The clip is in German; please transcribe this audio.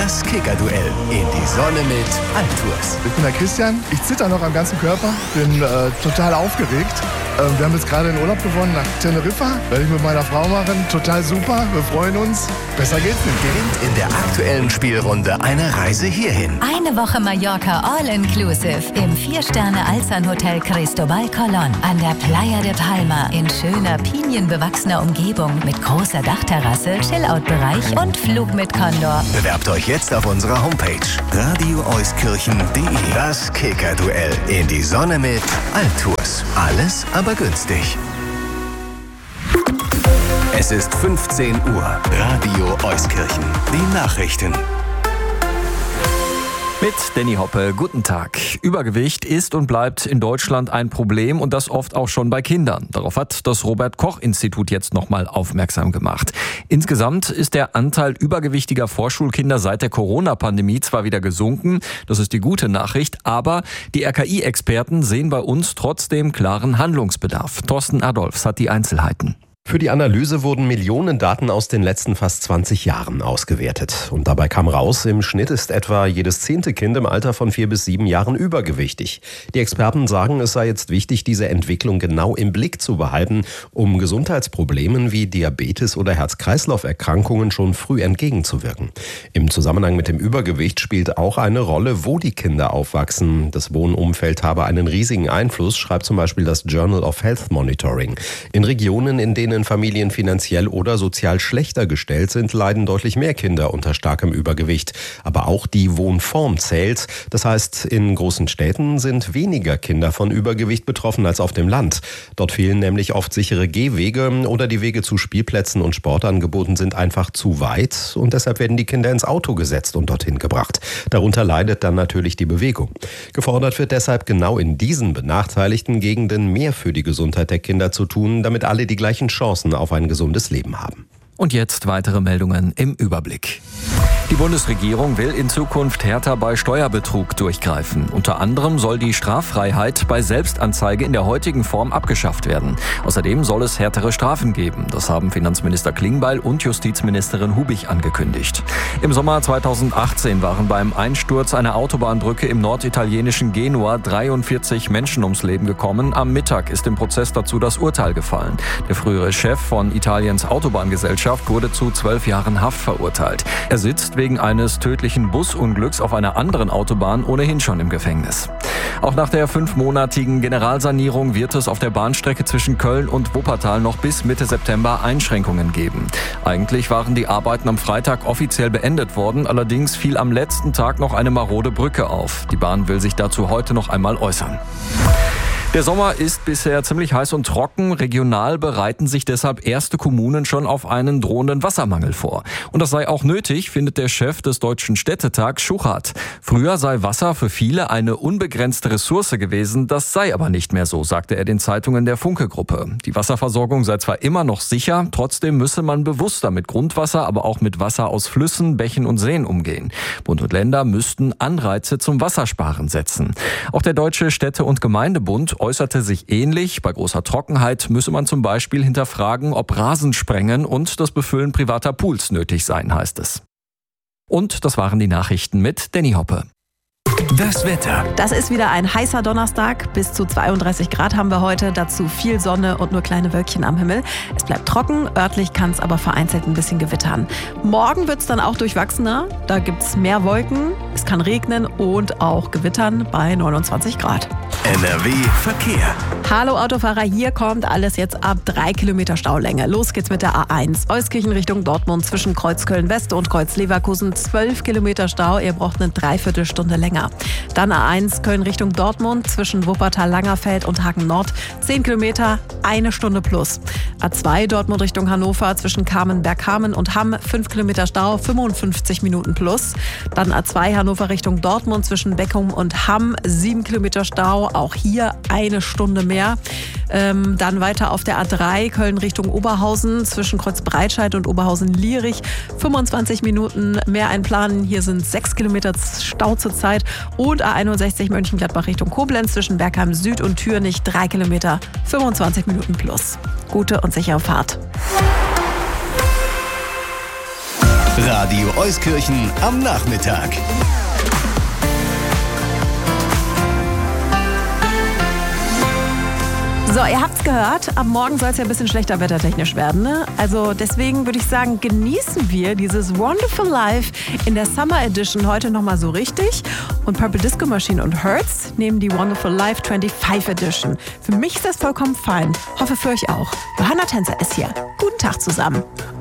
Das Kicker-Duell in die Sonne mit Altours. Ich bin der Christian, ich zitter noch am ganzen Körper, bin total aufgeregt. Wir haben jetzt gerade den Urlaub gewonnen nach Teneriffa, werde ich mit meiner Frau machen, total super, wir freuen uns, besser geht's nicht. Gewinnt in der aktuellen Spielrunde eine Reise hierhin. Eine Woche Mallorca All-Inclusive im 4-Sterne-Alzan-Hotel Cristobal Colón an der Playa de Palma in schöner, pinienbewachsener Umgebung mit großer Dachterrasse, Chillout-Bereich und Flug mit Condor. Bewerbt euch jetzt auf unserer Homepage radioeuskirchen.de. Das Kicker-Duell in die Sonne mit Altours. Alles aber günstig. Es ist 15 Uhr. Radio Euskirchen. Die Nachrichten. Mit Danny Hoppe, guten Tag. Übergewicht ist und bleibt in Deutschland ein Problem und das oft auch schon bei Kindern. Darauf hat das Robert-Koch-Institut jetzt nochmal aufmerksam gemacht. Insgesamt ist der Anteil übergewichtiger Vorschulkinder seit der Corona-Pandemie zwar wieder gesunken, das ist die gute Nachricht, aber die RKI-Experten sehen bei uns trotzdem klaren Handlungsbedarf. Thorsten Adolfs hat die Einzelheiten. Für die Analyse wurden Millionen Daten aus den letzten fast 20 Jahren ausgewertet. Und dabei kam raus, im Schnitt ist etwa jedes 10. Kind im Alter von 4 bis 7 Jahren übergewichtig. Die Experten sagen, es sei jetzt wichtig, diese Entwicklung genau im Blick zu behalten, um Gesundheitsproblemen wie Diabetes oder Herz-Kreislauf-Erkrankungen schon früh entgegenzuwirken. Im Zusammenhang mit dem Übergewicht spielt auch eine Rolle, wo die Kinder aufwachsen. Das Wohnumfeld habe einen riesigen Einfluss, schreibt zum Beispiel das Journal of Health Monitoring. In Regionen, in denen Familien finanziell oder sozial schlechter gestellt sind, leiden deutlich mehr Kinder unter starkem Übergewicht. Aber auch die Wohnform zählt. Das heißt, in großen Städten sind weniger Kinder von Übergewicht betroffen als auf dem Land. Dort fehlen nämlich oft sichere Gehwege oder die Wege zu Spielplätzen und Sportangeboten sind einfach zu weit und deshalb werden die Kinder ins Auto gesetzt und dorthin gebracht. Darunter leidet dann natürlich die Bewegung. Gefordert wird deshalb genau in diesen benachteiligten Gegenden mehr für die Gesundheit der Kinder zu tun, damit alle die gleichen Chancen auf ein gesundes Leben haben. Und jetzt weitere Meldungen im Überblick. Die Bundesregierung will in Zukunft härter bei Steuerbetrug durchgreifen. Unter anderem soll die Straffreiheit bei Selbstanzeige in der heutigen Form abgeschafft werden. Außerdem soll es härtere Strafen geben. Das haben Finanzminister Klingbeil und Justizministerin Hubig angekündigt. Im Sommer 2018 waren beim Einsturz einer Autobahnbrücke im norditalienischen Genua 43 Menschen ums Leben gekommen. Am Mittag ist im Prozess dazu das Urteil gefallen. Der frühere Chef von Italiens Autobahngesellschaft wurde zu 12 Jahren Haft verurteilt. Er sitzt wegen eines tödlichen Busunglücks auf einer anderen Autobahn ohnehin schon im Gefängnis. Auch nach der 5-monatigen Generalsanierung wird es auf der Bahnstrecke zwischen Köln und Wuppertal noch bis Mitte September Einschränkungen geben. Eigentlich waren die Arbeiten am Freitag offiziell beendet worden, allerdings fiel am letzten Tag noch eine marode Brücke auf. Die Bahn will sich dazu heute noch einmal äußern. Der Sommer ist bisher ziemlich heiß und trocken. Regional bereiten sich deshalb erste Kommunen schon auf einen drohenden Wassermangel vor. Und das sei auch nötig, findet der Chef des Deutschen Städtetags Schuchart. Früher sei Wasser für viele eine unbegrenzte Ressource gewesen. Das sei aber nicht mehr so, sagte er den Zeitungen der Funke-Gruppe. Die Wasserversorgung sei zwar immer noch sicher, trotzdem müsse man bewusster mit Grundwasser, aber auch mit Wasser aus Flüssen, Bächen und Seen umgehen. Bund und Länder müssten Anreize zum Wassersparen setzen. Auch der Deutsche Städte- und Gemeindebund äußerte sich ähnlich. Bei großer Trockenheit müsse man zum Beispiel hinterfragen, ob Rasensprengen und das Befüllen privater Pools nötig seien, heißt es. Und das waren die Nachrichten mit Danny Hoppe. Das Wetter. Das ist wieder ein heißer Donnerstag. Bis zu 32 Grad haben wir heute. Dazu viel Sonne und nur kleine Wölkchen am Himmel. Es bleibt trocken. Örtlich kann es aber vereinzelt ein bisschen gewittern. Morgen wird es dann auch durchwachsener. Da gibt es mehr Wolken. Es kann regnen und auch gewittern bei 29 Grad. NRW Verkehr. Hallo Autofahrer, hier kommt alles jetzt ab 3 Kilometer Staulänge. Los geht's mit der A1. Euskirchen Richtung Dortmund zwischen Kreuz Köln-West und Kreuz Leverkusen. 12 Kilometer Stau. Ihr braucht eine Dreiviertelstunde länger. Dann A1 Köln Richtung Dortmund zwischen Wuppertal-Langerfeld und Hagen Nord. 10 Kilometer, 1 Stunde plus. A2 Dortmund Richtung Hannover zwischen Kamenberg-Hameln und Hamm. 5 Kilometer Stau, 55 Minuten plus. Dann A2 Hannover Richtung Dortmund zwischen Beckum und Hamm. 7 Kilometer Stau, auch hier 1 Stunde mehr. Dann weiter auf der A3 Köln Richtung Oberhausen zwischen Kreuzbreitscheid und Oberhausen-Lierich. 25 Minuten mehr einplanen. Hier sind 6 Kilometer Stau zurzeit. Und A61 Mönchengladbach Richtung Koblenz zwischen Bergheim Süd und Thürnich 3 Kilometer, 25 Minuten plus. Gute und sichere Fahrt. Radio Euskirchen am Nachmittag. So, ihr habt's gehört, ab morgen soll es ja ein bisschen schlechter wettertechnisch werden, ne? Also deswegen würde ich sagen, genießen wir dieses Wonderful Life in der Summer Edition heute nochmal so richtig. Und Purple Disco Machine und Hertz nehmen die Wonderful Life 25 Edition. Für mich ist das vollkommen fein. Hoffe für euch auch. Johanna Tänzer ist hier. Guten Tag zusammen.